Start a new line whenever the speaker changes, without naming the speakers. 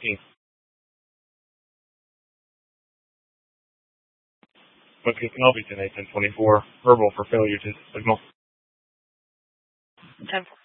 Westgate Penalty 10-8, 10-24. Verbal for failure to signal.
10-4.